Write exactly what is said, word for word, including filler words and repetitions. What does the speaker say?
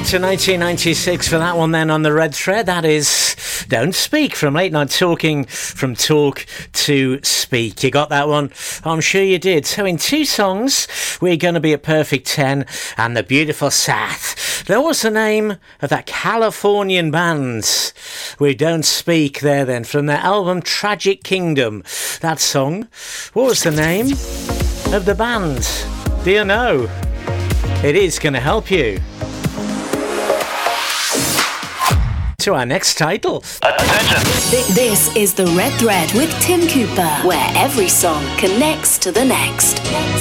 To nineteen ninety-six for that one then on the red thread. That is Don't Speak from Late Night Talking, from Talk to Speak. You got that one? I'm sure you did. So in two songs, we're going to be a perfect ten, and the beautiful Sath. That was the name of that Californian band. We Don't Speak there then, from their album Tragic Kingdom. That song, what was the name of the band? Do you know? It is going to help you. To our next title. Attention! This is The Red Thread with Tim Cooper, where every song connects to the next.